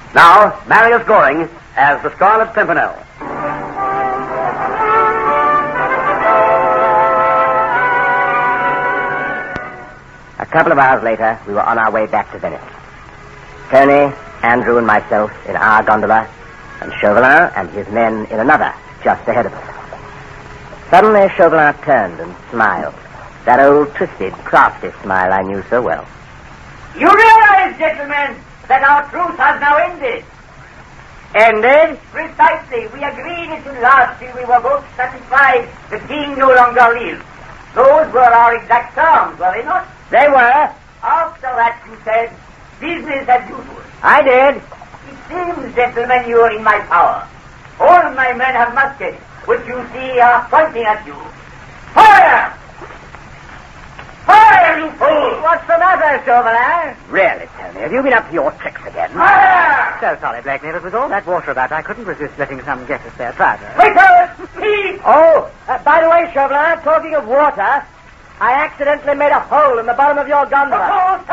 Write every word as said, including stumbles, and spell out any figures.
Now, Marius Goring as the Scarlet Pimpernel. A couple of hours later, we were on our way back to Venice. Tony, Andrew, and myself in our gondola, and Chauvelin and his men in another, just ahead of us. Suddenly, Chauvelin turned and smiled. That old, twisted, crafty smile I knew so well. You realize, gentlemen, that our truce has now ended. Ended? Precisely. We agreed it would last till we were both satisfied the king no longer lives. Those were our exact terms, were they not? They were. After that, you said, business as usual. I did. It seems, gentlemen, you are in my power. All my men have muskets, which you see are pointing at you. Fire! Fire, you fool! What's the matter, Chauvelin? Really, Tony, have you been up to your tricks again? Fire! So sorry, Blakeney, but with all that water about, I couldn't resist letting some get us there. Try it. Waiter! Please! Oh, uh, by the way, Chauvelin, talking of water, I accidentally made a hole in the bottom of your gondola. Oh,